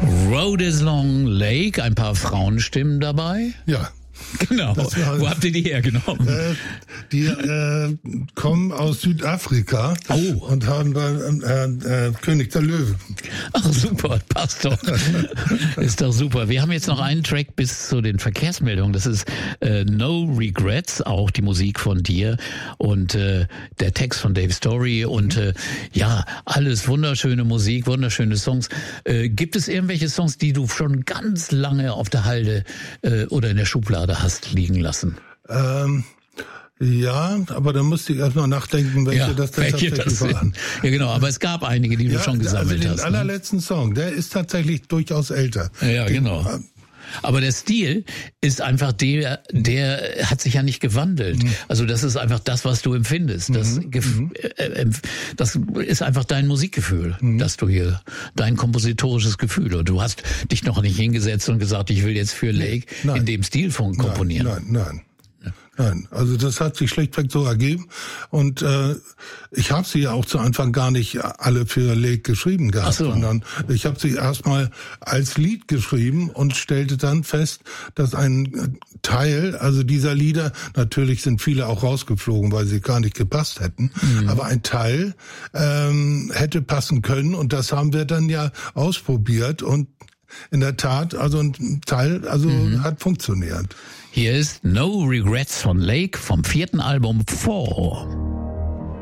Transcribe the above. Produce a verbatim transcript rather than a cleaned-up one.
Road is Long Lake, ein paar Frauenstimmen dabei. Ja. Genau. Halt, wo habt ihr die hergenommen? Äh, die äh, kommen aus Südafrika oh. und haben bei äh, äh, König der Löwen. Ach super, passt doch. Ist doch super. Wir haben jetzt noch einen Track bis zu den Verkehrsmeldungen. Das ist äh, No Regrets, auch die Musik von dir und äh, der Text von Dave Story und äh, ja, alles wunderschöne Musik, wunderschöne Songs. Äh, gibt es irgendwelche Songs, die du schon ganz lange auf der Halde äh, oder in der Schublade hast liegen lassen? Ähm, ja, aber da musste ich erst mal nachdenken, welche ja, das denn welche tatsächlich das waren. Ja, genau, aber es gab einige, die ja, du schon gesammelt also den hast. Den allerletzten ne? Song, der ist tatsächlich durchaus älter. Ja, den, genau. Äh, Aber der Stil ist einfach der, der hat sich ja nicht gewandelt. Mhm. Also das ist einfach das, was du empfindest. Das, mhm. äh, das ist einfach dein Musikgefühl, mhm. dass du hier, dein kompositorisches Gefühl. Und du hast dich noch nicht hingesetzt und gesagt, ich will jetzt für Lake nein. in dem Stil von komponieren. Nein, nein, nein. Nein, also das hat sich schlichtweg so ergeben und äh, ich habe sie ja auch zu Anfang gar nicht alle für Lake geschrieben gehabt, Ach so. sondern ich habe sie erstmal als Lied geschrieben und stellte dann fest, dass ein Teil, also dieser Lieder, natürlich sind viele auch rausgeflogen, weil sie gar nicht gepasst hätten, mhm. aber ein Teil ähm, hätte passen können und das haben wir dann ja ausprobiert und in der Tat, also ein Teil, also mhm. hat funktioniert. Hier ist No Regrets von Lake vom vierten Album Four.